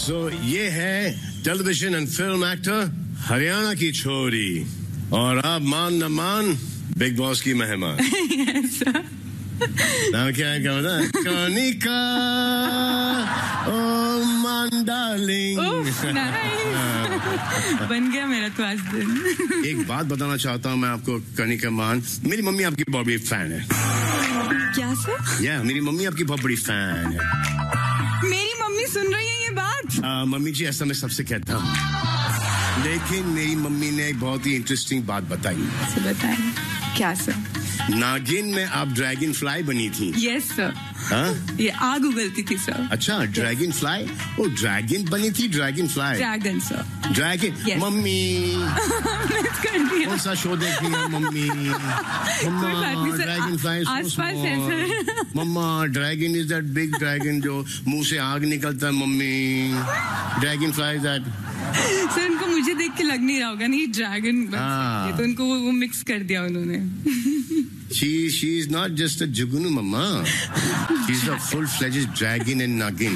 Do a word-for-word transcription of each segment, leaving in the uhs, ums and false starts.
सो ये है television and film actor Haryana की छोरी और आप मान न मान बिग बॉस की मेहमान। Yes, sir. नाम क्या है, क्या बता? कनिका ओ मान डार्लिंग। Oh, nice. बन गया मेरा तो आज दिन। एक बात बताना चाहता हूँ मैं आपको कनिका मान, मेरी मम्मी आपकी बहुत बड़ी फैन है। क्या सर? या yeah, मेरी मम्मी आपकी बहुत बड़ी फैन है। मेरी मम्मी सुन रही है ये बात? uh, मम्मी जी ऐसा मैं सबसे कहता हूँ, लेकिन मेरी मम्मी ने एक बहुत ही इंटरेस्टिंग बात बताई। बताएं। क्या सर? नागिन में आप ड्रैगन फ्लाई बनी थी। Yes sir. हाँ? ये आग उगलती थी सर। अच्छा, ड्रैगन फ्लाई? ओ ड्रैगन बनी थी, dragon fly. Dragon sir. Dragon. Yes. Mummy कौन सा शो देखती है मम्मी? मम्मा ड्रैगन फ्लाई आसपास है sir. Mamma dragon is that big dragon जो मुंह से आग निकलता है mummy. Dragon fly that. Sir उनको मुझे देख के लग नहीं रहा होगा नहीं ड्रैगन, ये तो उनको वो मिक्स कर दिया उन्होंने। She she is not just a jugunu mama. She's a full-fledged dragon and nagin.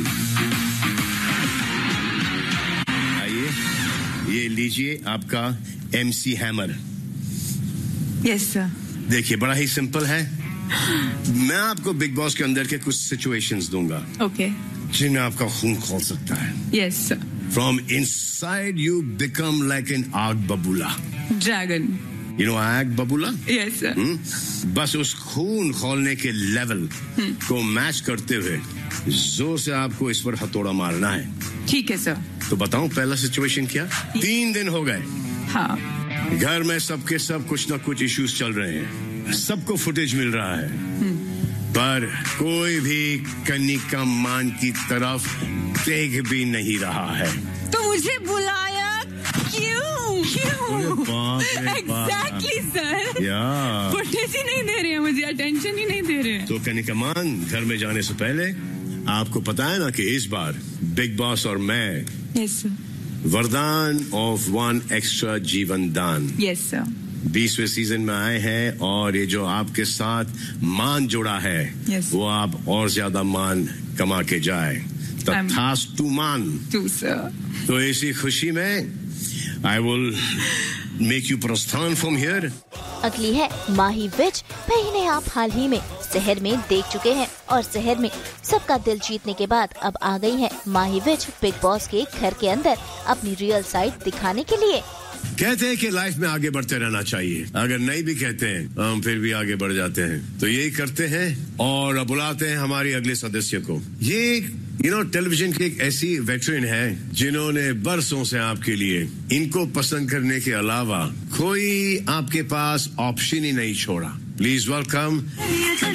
आइए, ये लीजिए आपका एमसी हैमर। Yes sir. देखिए बड़ा ही सिंपल है। मैं आपको बिग बॉस के अंदर के कुछ सिचुएशंस दूंगा। ओके। जिनमें आपका खून खोल सकता है। Yes sir. From inside you become like an आग बबूला। ड्रैगन। You know आग बबूला? Yes sir. hmm? बस उस खून खोलने के लेवल hmm. को मैच करते हुए जोर से आपको इस पर हथौड़ा मारना है। ठीक है सर। तो बताऊं पहला सिचुएशन क्या? तीन दिन हो गए। हाँ। घर में सबके सब कुछ ना कुछ इश्यूज चल रहे हैं, सबको फुटेज मिल रहा है, hmm. पर कोई भी कनिका मान की तरफ देख भी नहीं रहा है। तो मुझे बुलाया क्यों? क्यों? Exactly sir. या फुटेज ही नहीं दे रहे हैं मुझे, अटेंशन ही नहीं दे रहे हैं। तो कनिका मान घर में जाने से पहले आपको पता है ना कि इस बार बिग बॉस और मैं यस सर वरदान ऑफ वन एक्स्ट्रा जीवन दान यस सर बीसवें सीजन में आए हैं, और ये जो आपके साथ मान जुड़ा है yes. वो आप और ज्यादा मान कमा के जाए। तथास्तु मान। To sir. तो इसी खुशी में I will make you प्रस्थान from here। अगली है माही विच, भाई ने आप हाल ही में शहर में देख चुके हैं, और शहर में सबका दिल जीतने के बाद अब आ गई है माही विच बिग बॉस के घर के अंदर अपनी रियल साइड दिखाने के लिए। कहते हैं कि लाइफ में आगे बढ़ते रहना चाहिए, अगर नहीं भी कहते हैं हम फिर भी आगे बढ़ जाते हैं, तो यही करते हैं और बुलाते हैं हमारी अगले सदस्य को। ये यू नो टेलीविजन की एक ऐसी वेटरन है जिन्होंने बरसों से आपके लिए इनको पसंद करने के अलावा कोई आपके पास ऑप्शन ही नहीं छोड़ा। Please welcome